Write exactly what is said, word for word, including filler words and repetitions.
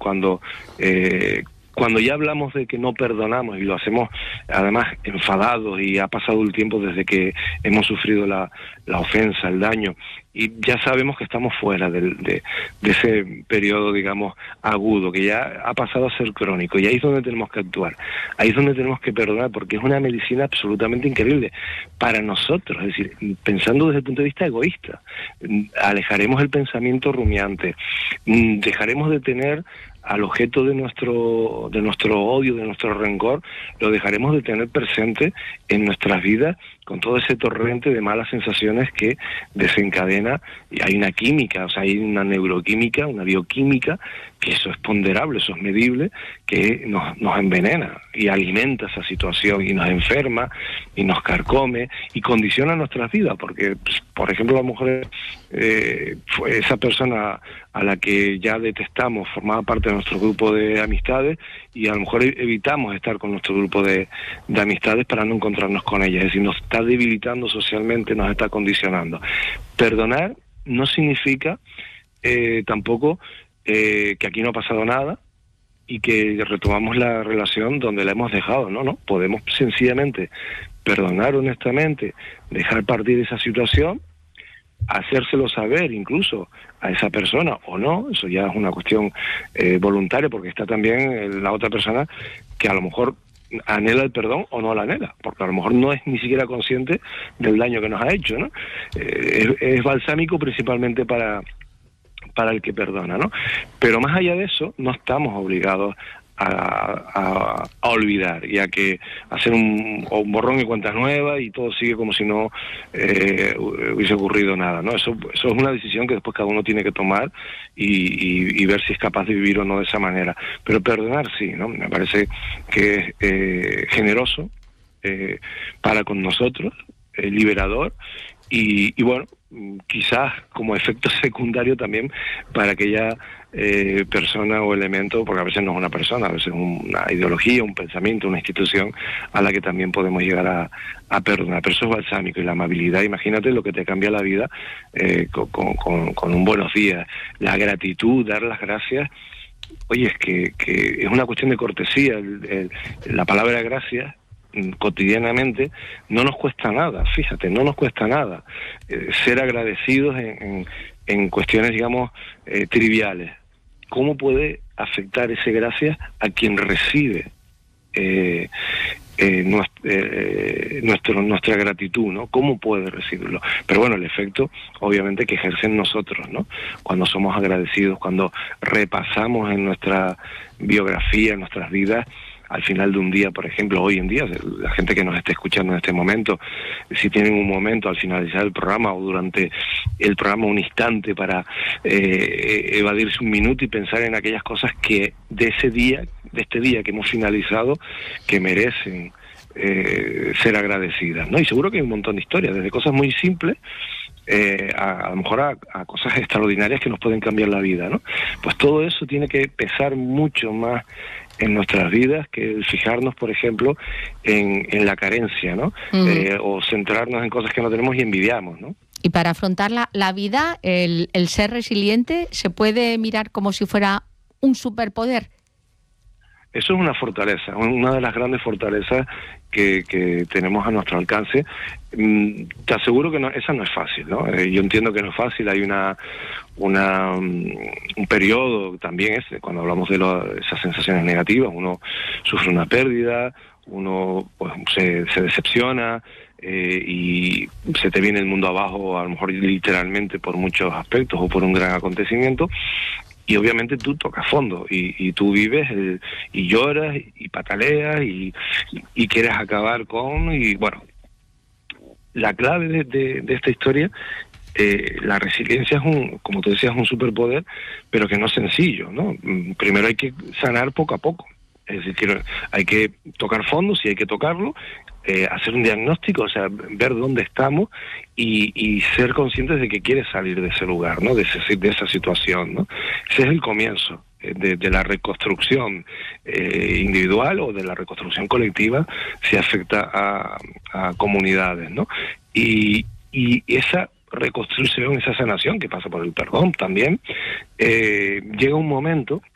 cuando eh, cuando ya hablamos de que no perdonamos y lo hacemos además enfadados y ha pasado el tiempo desde que hemos sufrido la, la ofensa, el daño, y ya sabemos que estamos fuera del, de, de ese periodo, digamos, agudo, que ya ha pasado a ser crónico, y ahí es donde tenemos que actuar, ahí es donde tenemos que perdonar, porque es una medicina absolutamente increíble para nosotros, es decir, pensando desde el punto de vista egoísta, alejaremos el pensamiento rumiante, dejaremos de tener al objeto de nuestro de nuestro odio, de nuestro rencor, lo dejaremos de tener presente en nuestras vidas con todo ese torrente de malas sensaciones que desencadena, y hay una química, o sea, hay una neuroquímica, una bioquímica, que eso es ponderable, eso es medible, que nos, nos envenena y alimenta esa situación y nos enferma y nos carcome y condiciona nuestras vidas, porque, pues, por ejemplo, a lo mejor eh, fue esa persona a la que ya detestamos formaba parte de nuestro grupo de amistades, y a lo mejor evitamos estar con nuestro grupo de, de amistades para no encontrarnos con ella, es decir, nos está debilitando socialmente, nos está condicionando. Perdonar no significa eh, tampoco eh, que aquí no ha pasado nada y que retomamos la relación donde la hemos dejado, no, no, podemos sencillamente perdonar honestamente, dejar partir esa situación, hacérselo saber incluso a esa persona o no, eso ya es una cuestión eh, voluntaria, porque está también la otra persona que a lo mejor anhela el perdón o no la anhela, porque a lo mejor no es ni siquiera consciente del daño que nos ha hecho, ¿no? Eh, es, es balsámico principalmente para para el que perdona, ¿no? Pero más allá de eso, no estamos obligados a, a, a olvidar y a que hacer un, un borrón y cuenta nueva y todo sigue como si no eh, hubiese ocurrido nada, ¿no? Eso, eso es una decisión que después cada uno tiene que tomar y, y, y ver si es capaz de vivir o no de esa manera. Pero perdonar sí, ¿no? Me parece que es eh, generoso eh, para con nosotros, eh, liberador y, y bueno, quizás como efecto secundario también para aquella eh, persona o elemento, porque a veces no es una persona, a veces es una ideología, un pensamiento, una institución a la que también podemos llegar a, a perdonar. Pero eso es balsámico, y la amabilidad, imagínate lo que te cambia la vida eh, con, con, con un buenos días, la gratitud, dar las gracias. Oye, es que, que es una cuestión de cortesía, el, el, la palabra gracias cotidianamente no nos cuesta nada, fíjate, no nos cuesta nada eh, ser agradecidos en, en, en cuestiones, digamos, eh, triviales. ¿Cómo puede afectar ese gracias a quien recibe eh, eh, nuestro, eh, nuestro, nuestra gratitud, ¿no? ¿Cómo puede recibirlo? Pero bueno, el efecto, obviamente, que ejercen nosotros, ¿no? Cuando somos agradecidos, cuando repasamos en nuestra biografía, en nuestras vidas, al final de un día, por ejemplo, hoy en día, la gente que nos esté escuchando en este momento, si tienen un momento al finalizar el programa o durante el programa un instante para eh, evadirse un minuto y pensar en aquellas cosas que de ese día, de este día que hemos finalizado, que merecen eh, ser agradecidas, ¿no? Y seguro que hay un montón de historias, desde cosas muy simples Eh, a, a lo mejor a, a cosas extraordinarias que nos pueden cambiar la vida, ¿no? Pues todo eso tiene que pesar mucho más en nuestras vidas que el fijarnos, por ejemplo, en, en la carencia, ¿no? Uh-huh. Eh, o centrarnos en cosas que no tenemos y envidiamos, ¿no? Y para afrontar la, la vida, el, el ser resiliente se puede mirar como si fuera un superpoder. Eso es una fortaleza, una de las grandes fortalezas que, que tenemos a nuestro alcance. Te aseguro que no, esa no es fácil, ¿no? Eh, yo entiendo que no es fácil, hay una, una un periodo también ese, cuando hablamos de lo, esas sensaciones negativas, uno sufre una pérdida, uno pues se, se decepciona eh, y se te viene el mundo abajo, a lo mejor literalmente por muchos aspectos o por un gran acontecimiento. Y obviamente tú tocas fondo y, y tú vives el, y lloras y pataleas y, y quieres acabar con... y bueno, la clave de, de, de esta historia, eh, la resiliencia es un, como tú decías, un superpoder, pero que no es sencillo, ¿no? Primero hay que sanar poco a poco. Es decir, hay que tocar fondo, si hay que tocarlo, eh, hacer un diagnóstico, o sea, ver dónde estamos y, y ser conscientes de que quieres salir de ese lugar, ¿no? De, ese, de esa situación, ¿no? Ese es el comienzo de, de la reconstrucción eh, individual o de la reconstrucción colectiva si afecta a, a comunidades, ¿no? Y, y esa reconstrucción, esa sanación que pasa por el perdón también, eh, llega un momento